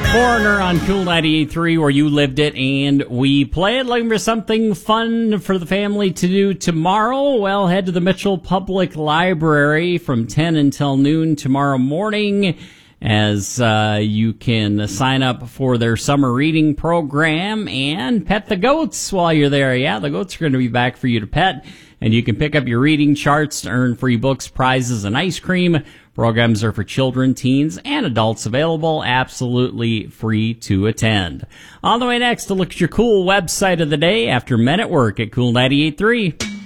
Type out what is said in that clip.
Foreigner on Cool 98.3, where you lived it and we play it. Looking for something fun for the family to do tomorrow? Well, head to the Mitchell Public Library from 10 until noon tomorrow morning, as you can sign up for their summer reading program and pet the goats while you're there. Yeah, the goats are going to be back for you to pet, and you can pick up your reading charts to earn free books, prizes, and ice cream. Programs are for children, teens, and adults, available absolutely free to attend. On the way next, to look at your cool website of the day after Men at Work at Cool 98.3.